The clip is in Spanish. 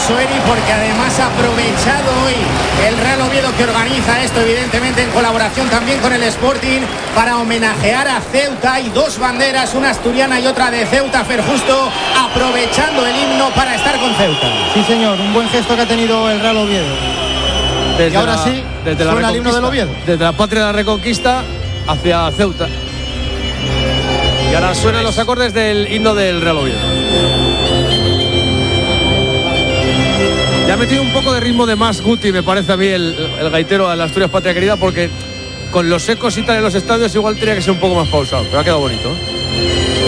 curioso, Eri, porque además ha aprovechado hoy el Real Oviedo, que organiza esto evidentemente en colaboración también con el Sporting, para homenajear a Ceuta. Hay dos banderas, una asturiana y otra de Ceuta, Fer Justo, aprovechando el himno para estar con Ceuta. Sí, señor, un buen gesto que ha tenido el Real Oviedo. Y ahora sí, suena el himno del Oviedo. Desde la patria de la Reconquista hacia Ceuta. Y ahora suenan los acordes del himno del Real Oviedo. Ya ha metido un poco de ritmo de más Guti, me parece a mí, el gaitero de la Asturias Patria Querida, porque con los ecos y tal en los estadios igual tenía que ser un poco más pausado, pero ha quedado bonito, ¿eh?